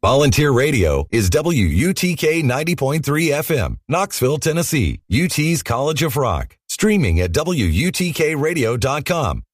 Volunteer Radio is WUTK 90.3 FM, Knoxville, Tennessee, UT's College of Rock. Streaming at WUTKRadio.com